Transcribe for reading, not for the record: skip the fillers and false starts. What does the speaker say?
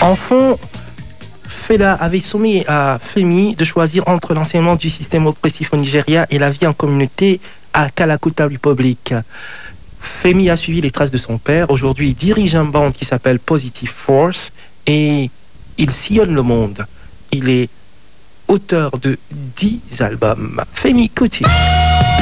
Enfant, Fela avait soumis à Femi de choisir entre l'enseignement du système oppressif au Nigeria et la vie en communauté à Kalakuta Republic. Femi a suivi les traces de son père. Aujourd'hui, il dirige un band qui s'appelle Positive Force et il sillonne le monde. Il est auteur de 10 albums. Femi Kuti.